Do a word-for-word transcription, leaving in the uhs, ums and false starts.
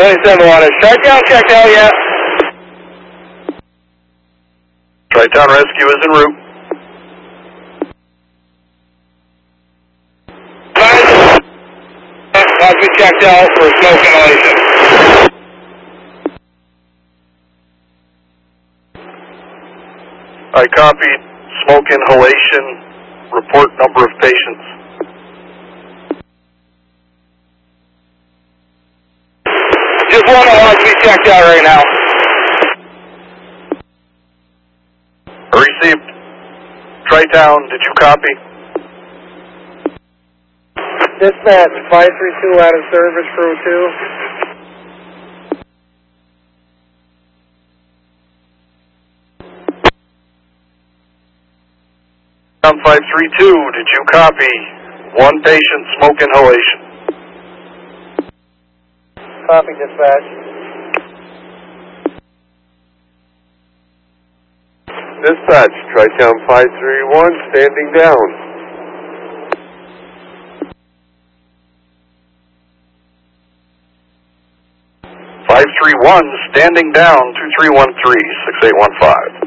twenty-seven one, is Tri-Town checked out yet? Tri-Town rescue is en route. Has been checked out for smoke inhalation. I copied smoke inhalation, report number of patients. Just one that wants to be checked out right now. Received. Tri-Town, did you copy? Dispatch, five three two out of service, crew two. five three two, did you copy? One patient, smoke inhalation. Copy, dispatch. Dispatch, Tri-Town five three one, standing down. five three one, standing down, two three one three, six eight one five.